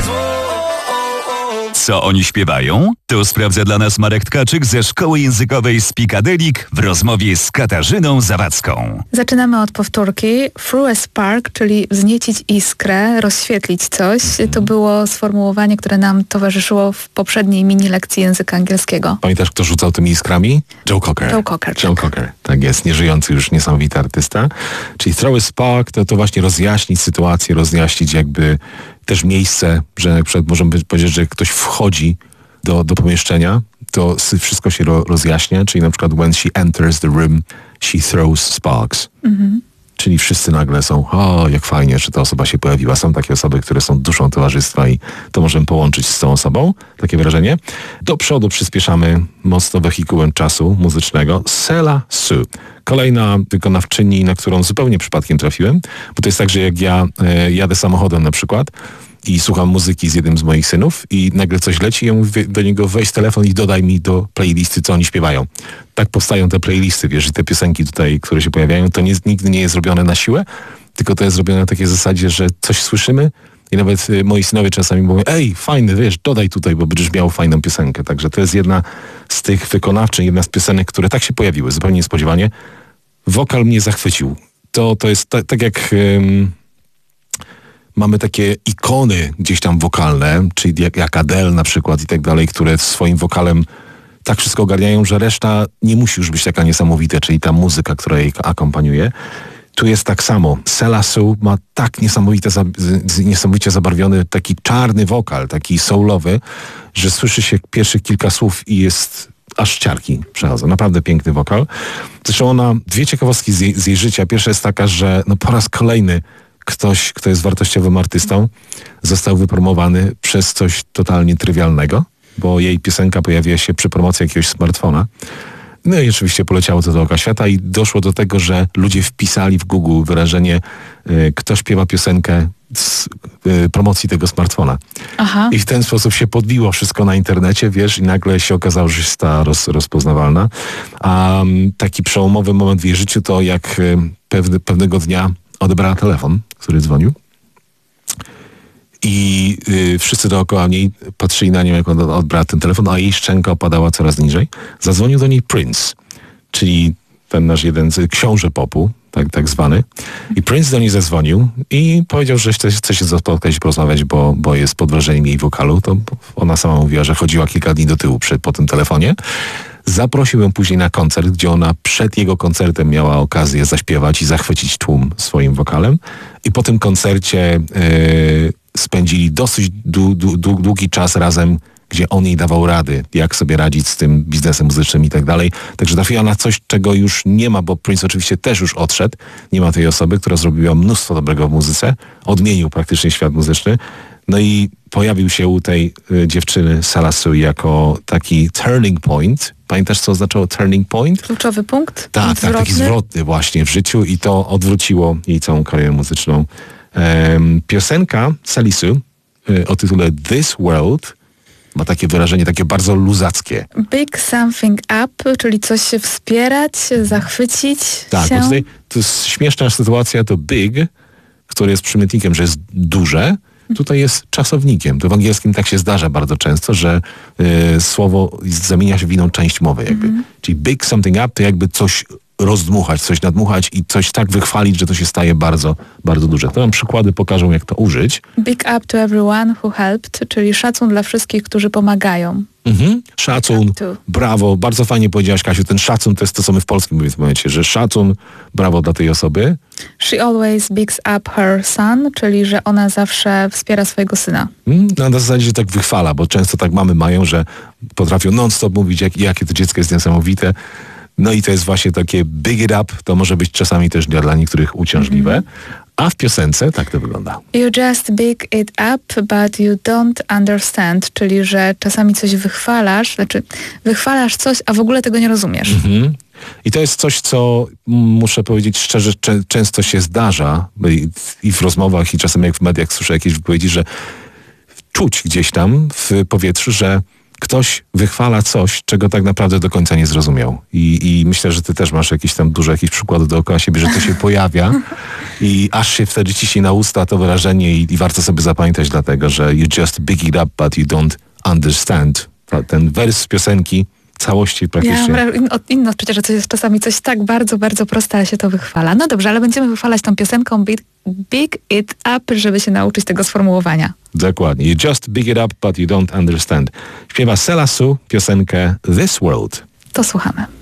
Co oni śpiewają? To sprawdza dla nas Marek Tkaczyk ze Szkoły Językowej Speakadelik w rozmowie z Katarzyną Zawadzką. Zaczynamy od powtórki. Through a spark, czyli wzniecić iskrę, rozświetlić coś. To było sformułowanie, które nam towarzyszyło w poprzedniej mini lekcji języka angielskiego. Pamiętasz, kto rzucał tymi iskrami? Joe Cocker. Joe Cocker, tak jest, nieżyjący już niesamowity artysta. Czyli throw a spark to właśnie rozjaśnić sytuację, rozjaśnić jakby też miejsce, że na przykład możemy powiedzieć, że ktoś wchodzi do pomieszczenia, to wszystko się rozjaśnia, czyli na przykład when she enters the room, she throws sparks. Czyli wszyscy nagle są, jak fajnie, że ta osoba się pojawiła. Są takie osoby, które są duszą towarzystwa i to możemy połączyć z tą osobą, takie wrażenie. Do przodu przyspieszamy mocno wehikułem czasu muzycznego. Sela Su. Kolejna wykonawczyni, na którą zupełnie przypadkiem trafiłem, bo to jest tak, że jak ja jadę samochodem na przykład i słucham muzyki z jednym z moich synów i nagle coś leci i ja mówię do niego, weź telefon i dodaj mi do playlisty, co oni śpiewają. Tak powstają te playlisty, wiesz, i te piosenki tutaj, które się pojawiają, to nigdy nie jest robione na siłę, tylko to jest robione na takiej zasadzie, że coś słyszymy i nawet moi synowie czasami mówią, ej, fajny, wiesz, dodaj tutaj, bo będziesz miał fajną piosenkę. Także to jest jedna z tych wykonawczych, jedna z piosenek, które tak się pojawiły, zupełnie niespodziewanie. Wokal mnie zachwycił. To jest tak jak... Mamy takie ikony gdzieś tam wokalne, czyli jak Adele na przykład i tak dalej, które swoim wokalem tak wszystko ogarniają, że reszta nie musi już być taka niesamowita, czyli ta muzyka, która jej akompaniuje. Tu jest tak samo. Sela Su ma tak niesamowicie zabarwiony taki czarny wokal, taki soulowy, że słyszy się pierwszych kilka słów i jest aż ciarki przechodzą. Naprawdę piękny wokal. Zresztą ona, dwie ciekawostki z jej życia. Pierwsza jest taka, że po raz kolejny ktoś, kto jest wartościowym artystą, został wypromowany przez coś totalnie trywialnego, bo jej piosenka pojawiła się przy promocji jakiegoś smartfona. No i oczywiście poleciało to dookoła świata i doszło do tego, że ludzie wpisali w Google wyrażenie kto śpiewa piosenkę z promocji tego smartfona. I w ten sposób się podbiło wszystko na internecie, wiesz, i nagle się okazało, że jest ta rozpoznawalna. A taki przełomowy moment w jej życiu to jak pewnego dnia odebrała telefon, który dzwonił i wszyscy dookoła niej patrzyli na nią, jak ona odbrała ten telefon, a jej szczęka opadała coraz niżej. Zadzwonił do niej Prince, czyli ten nasz jeden z książę popu, tak zwany. I Prince do niej zadzwonił i powiedział, że chce się spotkać i porozmawiać, bo jest pod wrażeniem jej wokalu. To ona sama mówiła, że chodziła kilka dni do tyłu po tym telefonie. Zaprosił ją później na koncert, gdzie ona przed jego koncertem miała okazję zaśpiewać i zachwycić tłum swoim wokalem. I po tym koncercie spędzili dosyć długi czas razem, gdzie on jej dawał rady, jak sobie radzić z tym biznesem muzycznym i tak dalej. Także trafiła na coś, czego już nie ma, bo Prince oczywiście też już odszedł. Nie ma tej osoby, która zrobiła mnóstwo dobrego w muzyce. Odmienił praktycznie świat muzyczny. No i pojawił się u tej dziewczyny Sela Su jako taki turning point. Pamiętasz, co oznaczało turning point? Kluczowy punkt? Tak, taki zwrotny właśnie w życiu i to odwróciło jej całą karierę muzyczną. Piosenka Seli Su o tytule This World ma takie wyrażenie, takie bardzo luzackie. Big something up, czyli coś się wspierać, zachwycić tak, się. Bo tutaj to jest śmieszna sytuacja, to big, który jest przymiotnikiem, że jest duże, tutaj jest czasownikiem. To w angielskim tak się zdarza bardzo często, że słowo zamienia się w inną część mowy jakby. Czyli big something up to jakby coś rozdmuchać, coś nadmuchać i coś tak wychwalić, że to się staje bardzo, bardzo duże. To nam przykłady pokażą, jak to użyć. Big up to everyone who helped, czyli szacun dla wszystkich, którzy pomagają. Szacun, brawo, bardzo fajnie powiedziałaś, Kasiu, ten szacun to jest to, co my w polskim mówimy w momencie, że szacun, brawo dla tej osoby. She always bigs up her son, czyli że ona zawsze wspiera swojego syna. Na zasadzie, że tak wychwala, bo często tak mamy mają, że potrafią non-stop mówić, jakie to dziecko jest niesamowite. No i to jest właśnie takie big it up, to może być czasami też dla niektórych uciążliwe. A w piosence tak to wygląda. You just big it up, but you don't understand, czyli że czasami coś wychwalasz, znaczy wychwalasz coś, a w ogóle tego nie rozumiesz. I to jest coś, co muszę powiedzieć szczerze, często się zdarza i w rozmowach, i czasem jak w mediach słyszę jakieś wypowiedzi, że czuć gdzieś tam w powietrzu, że ktoś wychwala coś, czego tak naprawdę do końca nie zrozumiał. I myślę, że ty też masz dużo jakichś przykładów dookoła siebie, że to się pojawia i aż się wtedy ciśnie na usta to wyrażenie i warto sobie zapamiętać dlatego, że you just big it up, but you don't understand. Ten wers z piosenki całości praktycznie. Ja mam inne odczucie, że to jest czasami coś tak bardzo, bardzo proste, ale się to wychwala. No dobrze, ale będziemy wychwalać tą piosenką Big It Up, żeby się nauczyć tego sformułowania. Dokładnie. You just big it up, but you don't understand. Śpiewa Sela Su piosenkę This World. To słuchamy.